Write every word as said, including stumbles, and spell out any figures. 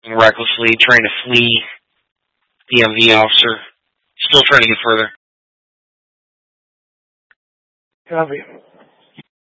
recklessly, trying to flee the M V officer. Still trying to get further. Copy.